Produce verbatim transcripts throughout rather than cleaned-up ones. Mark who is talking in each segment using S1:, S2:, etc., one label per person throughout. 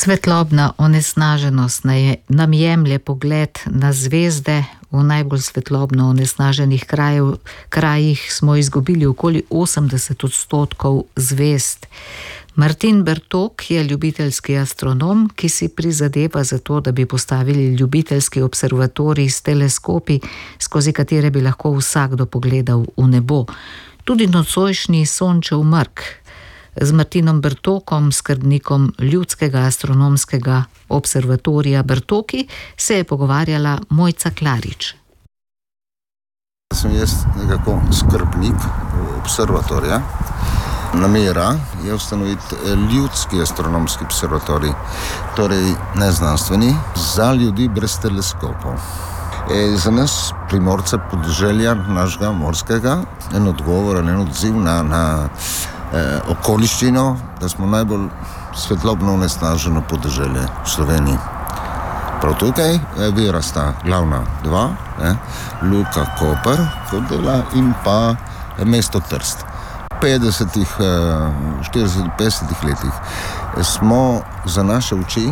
S1: Svetlobna onesnaženost nam jemlje pogled na zvezde. V najbolj svetlobno onesnaženih krajev, krajih smo izgubili okoli osemdeset odstotkov zvezd. Martin Bertok je ljubiteljski astronom, ki si prizadeva za to, da bi postavili ljubiteljski observatorij s teleskopi, skozi katere bi lahko vsakdo pogledal v nebo. Tudi nocojšnji Sončev mrk. Z Martinom Bertokom, skrbnikom Ljudskega astronomskega observatorija Bertoki, se je pogovarjala Mojca Klarič.
S2: Sem jaz nekako skrbnik observatorija. Namera je ustanoviti Ljudski astronomski observatorij, torej neznanstveni, za ljudi brez teleskopov. E, za nas, Primorce, podeželja našega morskega, en odgovor, en odziv na, na eh, okoliščino, da smo najbolj svetlobno onesnaženo podeželje v Sloveniji. Prav tukaj vira sta glavna dva, ne, Luka Koper, kot dela, in pa mesto Trst. V petdesetih, štiridesetih, petdesetih letih smo za naše oči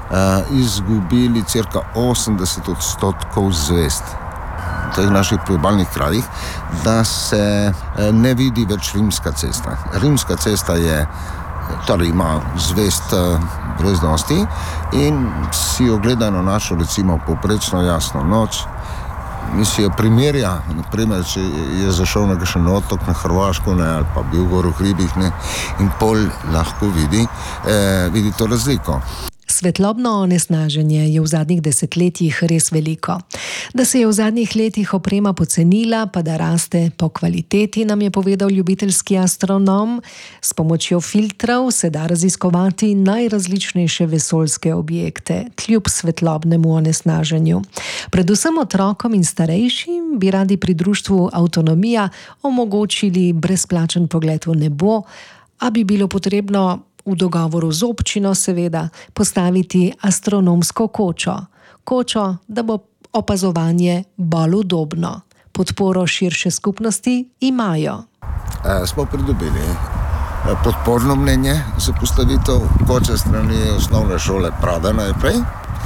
S2: izgubili cirka osemdeset odstotkov zvezd v teh naših priobalnih krajih, da se ne vidi več Rimska cesta. Rimska cesta je, torej ima zvezd brez dosti, in si ogledano našo, recimo, povprečno jasno noč, mi si jo primerja, naprimer, če je zašel na kakšen otok na Hrvaško, ne, ali pa bil gor v hribih, ne, in pol lahko vidi, eh, vidi to razliko.
S3: Svetlobno onesnaženje je v zadnjih desetletjih res veliko. Da se je v zadnjih letih oprema pocenila, pa da raste po kvaliteti, nam je povedal ljubiteljski astronom. S pomočjo filtrov se da raziskovati najrazličnejše vesoljske objekte, kljub svetlobnemu onesnaženju. Predvsem otrokom in starejšim bi radi pri društvu Avtonomija omogočili brezplačen pogled v nebo, a bi bilo potrebno v dogovoru z občino seveda postaviti astronomsko kočo. Kočo, da bo opazovanje bolj udobno. Podporo širše skupnosti imajo.
S2: E, smo pridobili podporno mnenje za postavitev koče strani osnovne šole Prada najprej.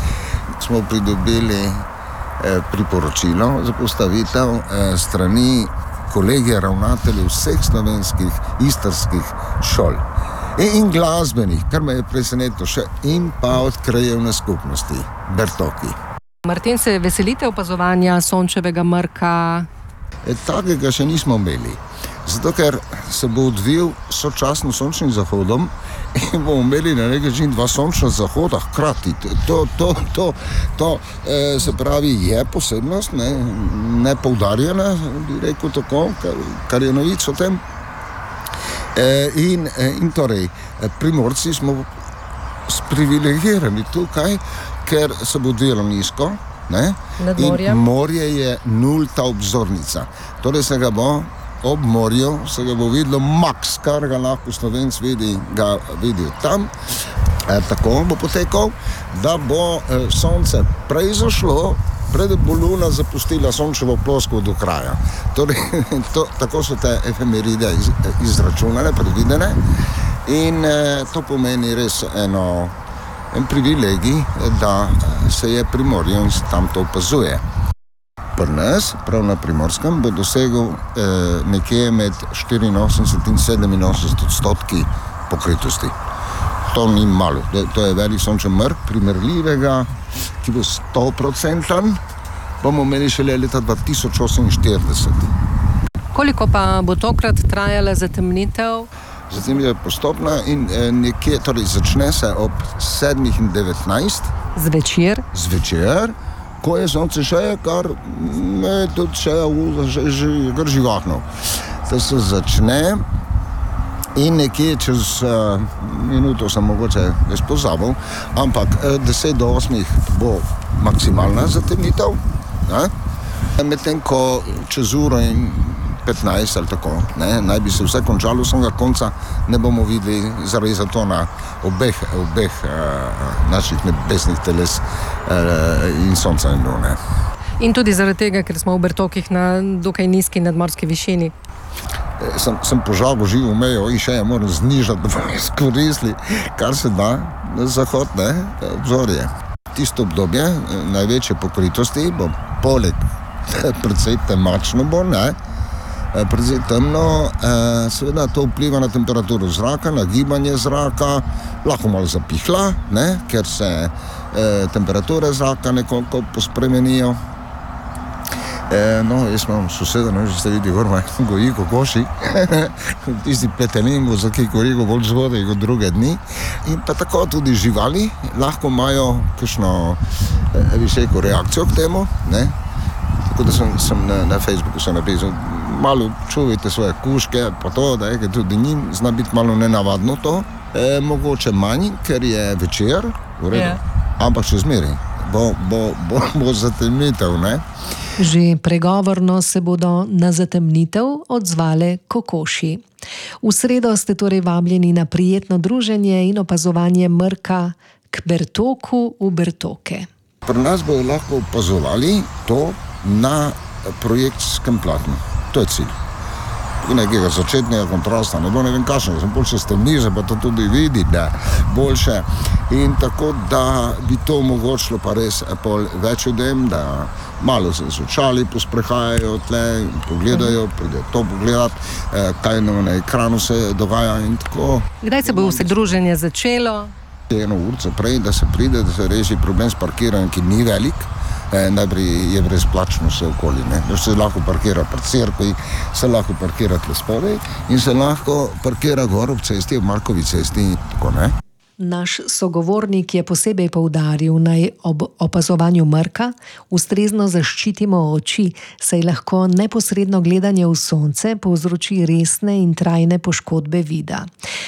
S2: Smo pridobili e, priporočilo za postavitev e, strani kolegija ravnateljev vseh slovenskih istrskih šol. In glasbenih, kar me je presenetilo še, in pa od krajevne skupnosti, Bertoki.
S3: Martin, se veselite opazovanja Sončevega mrka?
S2: E, takega še nismo imeli, zato ker se bo odvil sočasno sončnim zahodom in bomo imeli na neki način dva sončna zahoda hkrati. To, to, to, to e, se pravi, je posebnost, ne, ne poudarjena, bi rekel tako, kar, kar je novic o tem. In, in torej, Primorci smo sprivilegirani tukaj, ker se bo odvijalo nizko, ne? In morje je nulta obzornica. Torej se ga bo ob morju, se ga bo videlo maks, kar ga lahko Slovenc vidi, ga vidi tam. E, tako bo potekal, da bo e, sonce prej zašlo, pred bo luna zapustila sončevo plosko do kraja. Torej, to, tako so te efemeride iz, izračunane, predvidene, in eh, to pomeni res eno, en privilegij, da se je Primorje in tam to opazuje. Pri nas, prav na Primorskem, bo dosegel eh, nekje med štiriinosemdeset in sedeminosemdeset odstotki pokritosti. To ni malo, to je velik sončev mrk, primerljivega, ki bo sto procenten, bomo imeli šele leta dva tisoč oseminštirideset.
S3: Koliko pa bo tokrat trajala zatemnitev?
S2: Zatemnitev je postopna in eh, nekje, torej začne se ob sedmih in devetnajst.
S3: Zvečer?
S2: Zvečer, ko je sonce še, kar me tudi še je živahno. To se začne in nekje čez uh, minuto sem mogoče jaz pozabil, ampak uh, deset do osmih bo maksimalna zatemnitev, medtem ko čez uro in petnajst ali tako, ne, naj bi se vse končalo, vsega konca ne bomo videli zaradi zato na obeh, obeh uh, naših nebesnih teles uh, in sonca in lune.
S3: In tudi zaradi tega, ker smo v Bertokih na dokaj nizki nadmorski višini.
S2: sem, sem požal živo mejo in še je moram znižati, da bomo izkoristili, kar se da na zahod, ne, obzorje. Tisto obdobje največje pokritosti bo poleg predvsej temačno bo, ne, predvsej temno, seveda to vpliva na temperaturo zraka, na gibanje zraka, lahko malo zapihla, ne, ker se temperature zraka nekoliko pospremenijo. No, jaz imam soseda, no, že ste vidi, gor ima goji kokoši, tisti pletenin bo za kaj korigo bolj zgodaj kot druge dni. In pa tako tudi živali lahko imajo kakšno visoko reakcijo k temu, ne. Tako da sem, sem na, na Facebooku sem napisal, malo čuvajte svoje kužke, pa to, da je tudi njim zna biti malo nenavadno to. E, mogoče manj, ker je večer, v redu, yeah. Ampak še zmeri, bo, bo, bo, bo zatemnitev, ne.
S3: Že pregovorno se bodo na zatemnitev odzvale kokoši. V sredo ste torej vabljeni na prijetno druženje in opazovanje mrka k Bertoku v Bertoke.
S2: Pri nas bodo lahko opazovali to na projekcijskem platnu. To je cilj. Nekega začetnega kontrasta, ne bo ne vem kakšno, sem bolj še stemniže, pa to tudi vidi, da boljše. In tako, da bi to omogočilo pa res pol več ljudem, da malo se z očali posprehajajo tle, pogledajo, pridejo to pogledati, kaj na ekranu se dogaja in tako.
S3: Kdaj se bo vse druženje začelo?
S2: Eno urco prej, da se pride, da se reši problem s parkiranjem, ki ni velik. Najprej je brezplačno vse okoli, ne. Se lahko parkira pred cerkvi, se lahko parkira tle spodaj in se lahko parkira gor ob cesti, ob Markovi cesti in tako, ne.
S3: Naš sogovornik je posebej poudaril, naj ob opazovanju mrka ustrezno zaščitimo oči, saj lahko neposredno gledanje v sonce povzroči resne in trajne poškodbe vida.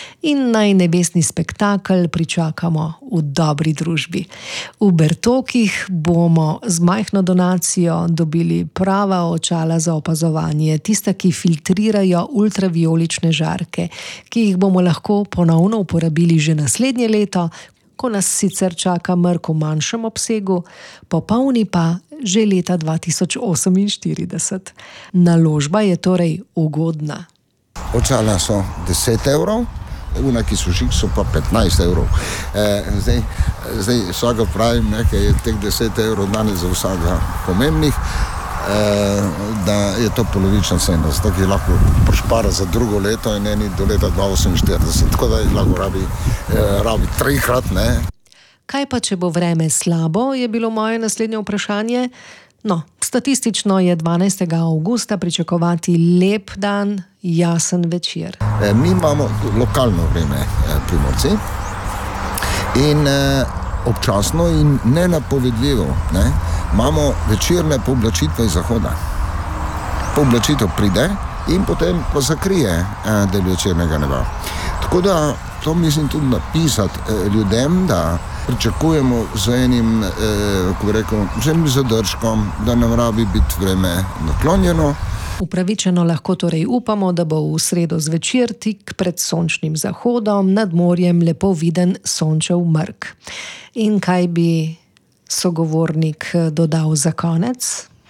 S3: In naj nebesni spektakel pričakamo v dobri družbi. V Bertokih bomo z majhno donacijo dobili prava očala za opazovanje, tista, ki filtrirajo ultravijolične žarke, ki jih bomo lahko ponovno uporabili že naslednje leto, ko nas sicer čaka mrk v manjšem obsegu, popolni pa že leta dva tisoč oseminštirideset. Naložba je torej ugodna.
S2: Očala so deset evrov, una, ki so šik, so pa petnajst evrov. E, zdaj, zdaj vsega pravim, nekaj je teh deset evrov danes za vsega pomembnih, e, da je to polovična cena, zato ki lahko prošpara za drugo leto in eni do leta dva tisoč oseminštirideset, tako da lahko rabi, e, rabi trikrat, ne.
S3: Kaj pa, če bo vreme slabo, je bilo moje naslednje vprašanje. No, statistično je dvanajstega avgusta pričakovati lep dan, jasen večer.
S2: E, mi imamo lokalno vreme e, Primorci in e, občasno in nenapovedljivo, ne, imamo večerne pooblačitve iz zahoda. Pooblačitev pride in potem pa zakrije e, del večernega neba. Tako da to mislim tudi napisati e, ljudem, da pričakujemo z enim, eh, ko bi rekel, z enim zadržkom, da nam rabi biti vreme naklonjeno.
S3: Upravičeno lahko torej upamo, da bo v sredo zvečer tik pred sončnim zahodom nad morjem lepo viden sončev mrk. In kaj bi sogovornik dodal za konec?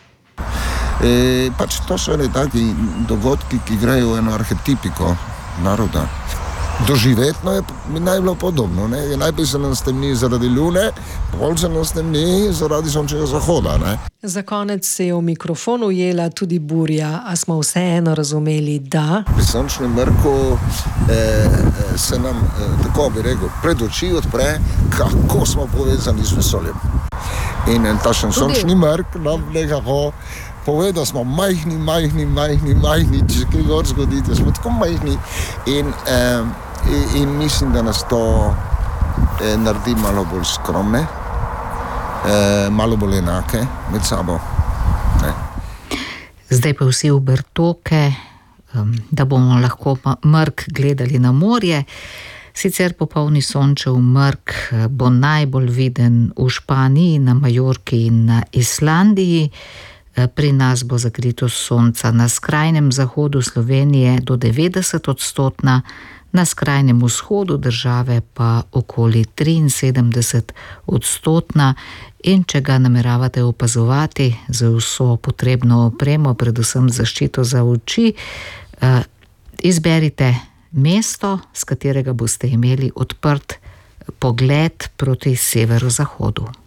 S2: E, pač to so ene taki dogodki, ki grejo v eno arhetipiko naroda. Doživetno je mi naj bilo podobno, ne? Najprej se nam stemni zaradi lune, bolj se nam stemni zaradi sončnega zahoda, ne?
S3: Za konec se je v mikrofon ujela tudi burja, a smo vseeno razumeli, da...
S2: Pri sončnem mrku eh, se nam, eh, tako bi rekel, pred oči odpre, kako smo povezani z vesoljem. In tašen sončni mrk nam nekako pove, da smo majhni, majhni, majhni, majhni, če kaj gor zgodite, smo tako majhni in, eh, in, in mislim, da nas to eh, naredi malo bolj skromne, eh, malo bolj enake med sabo. Ne.
S1: Zdaj pa vsi v Bertoke, um, da bomo lahko mrk gledali na morje. Sicer popolni sončev mrk bo najbolj viden v Španiji, na Majorki in na Islandiji. Pri nas bo zakritost sonca na skrajnem zahodu Slovenije do devetdeset odstotna, na skrajnem vzhodu države pa okoli triinsedemdeset odstotna. In če ga nameravate opazovati z vso potrebno opremo, predvsem zaščito za oči, Izberite mesto, z katerega boste imeli odprt pogled proti severozahodu.